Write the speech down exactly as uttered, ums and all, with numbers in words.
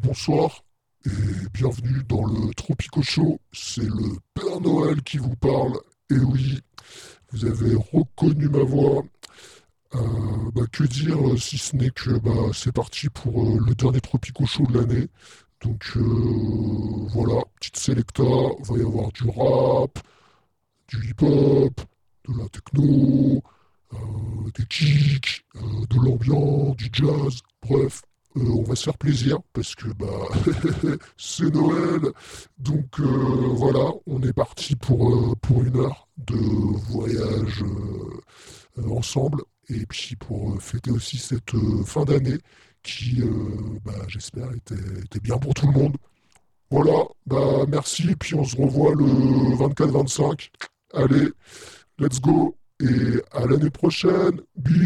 bonsoir et bienvenue dans le Tropico Show. C'est le Père Noël qui vous parle. Et oui, vous avez reconnu ma voix. Euh, bah, que dire euh, si ce n'est que bah, c'est parti pour euh, le dernier Tropico Show de l'année. Donc euh, voilà, petite sélecta, il va y avoir du rap, du hip-hop, de la techno, euh, des kicks, euh, de l'ambiance, du jazz, bref. Euh, on va se faire plaisir parce que bah c'est Noël. Donc euh, voilà, on est parti pour, euh, pour une heure de voyage euh, euh, ensemble. Et puis pour euh, fêter aussi cette euh, fin d'année qui, euh, bah, j'espère, était, était bien pour tout le monde. Voilà, bah merci, puis on se revoit le vingt-quatre vingt-cinq. Allez, let's go, et à l'année prochaine. Bisous.